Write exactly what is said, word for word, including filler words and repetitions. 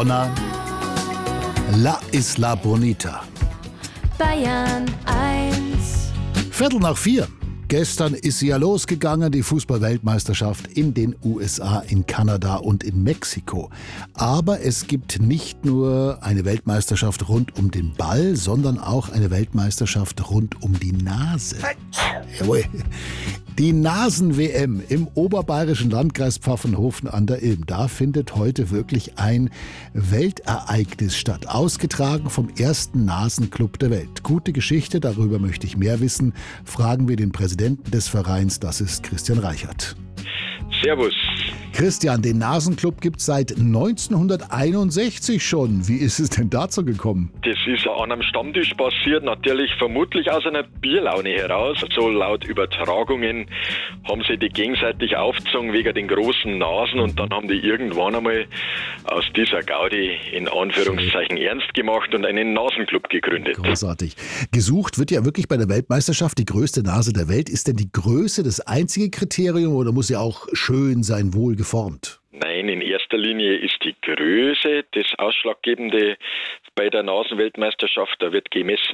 Madonna, La Isla Bonita. Bayern eins. Viertel nach vier. Gestern ist sie ja losgegangen, die Fußball-Weltmeisterschaft in den U S A, in Kanada und in Mexiko. Aber es gibt nicht nur eine Weltmeisterschaft rund um den Ball, sondern auch eine Weltmeisterschaft rund um die Nase. Jawohl. Die Nasen-W M im oberbayerischen Landkreis Pfaffenhofen an der Ilm. Da findet heute wirklich ein Weltereignis statt. Ausgetragen vom ersten Nasenclub der Welt. Gute Geschichte, darüber möchte ich mehr wissen. Fragen wir den Präsidenten des Vereins, das ist Christian Reichert. Servus. Christian, den Nasenclub gibt es seit neunzehnhunderteinundsechzig schon. Wie ist es denn dazu gekommen? Das ist an einem Stammtisch passiert, natürlich vermutlich aus einer Bierlaune heraus. So laut Übertragungen haben sie die gegenseitig aufgezogen wegen den großen Nasen und dann haben die irgendwann einmal aus dieser Gaudi in Anführungszeichen ernst gemacht und einen Nasenclub gegründet. Großartig. Gesucht wird ja wirklich bei der Weltmeisterschaft die größte Nase der Welt. Ist denn die Größe das einzige Kriterium oder muss sie auch schön sein, wohlgeformt? Nein, in erster Linie ist die Größe das Ausschlaggebende bei der Nasenweltmeisterschaft. Da wird gemessen